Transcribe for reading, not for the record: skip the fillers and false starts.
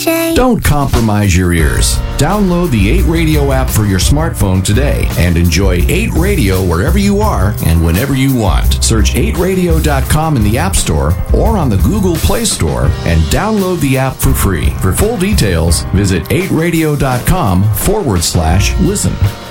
DJ. Don't compromise your ears. Download the 8 Radio app for your smartphone today and enjoy 8 Radio wherever you are and whenever you want. Search 8radio.com in the App Store or on the Google Play Store and download the app for free. For full details, visit 8radio.com/listen.